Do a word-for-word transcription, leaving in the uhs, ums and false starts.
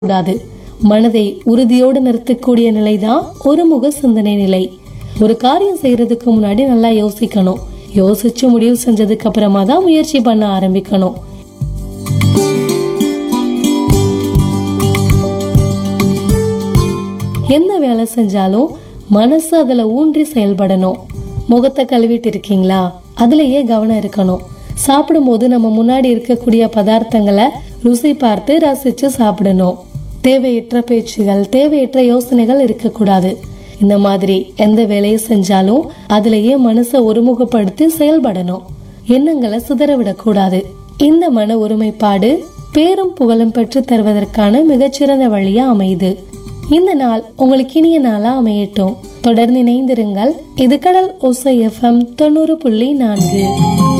கூடாது. மனதை உறுதியோடு நிறுத்தக்கூடிய நிலைதான் ஒருமுக சிந்தனை நிலை. ஒரு காரியம் செய்யறதுக்கு முன்னாடி நல்லா யோசிக்கணும். யோசிச்சு முடிவு செஞ்சதுக்கு அப்புறமா தான் முயற்சி பண்ண ஆரம்பிக்கணும். எந்த வேலை செஞ்சாலும் மனசு அதுல ஊன்றி செயல்படணும். முகத்தை கழுவிட்டு இருக்கீங்களா, அதுலயே கவனம் இருக்கணும். சாப்பிடும் போது நம்ம முன்னாடி இருக்கக்கூடிய பதார்த்தங்களை ருசி பார்த்து ரசிச்சு சாப்பிடணும். தேவையற்ற பேச்சுகள், தேவையற்ற யோசனைகள் இருக்கக்கூடாது. இந்த மாதிரி எந்த வேலையை செஞ்சாலும் அதுலயே மனசை ஒருமுகப்படுத்தி செயல்படணும். எண்ணங்களை சிதறவிடக்கூடாது. இந்த மன ஒருமைப்பாடு பேரும் புகழும் பெற்று தருவதற்கான மிகச்சிறந்த வழியா அமையுது. இந்த நாள் உங்களுக்கு இனிய நாளா அமையட்டும். தொடர்ந்து இணைந்திருங்கள். இது கடல் ஓசை எஃப்எம் தொண்ணூறு புள்ளி நான்கு.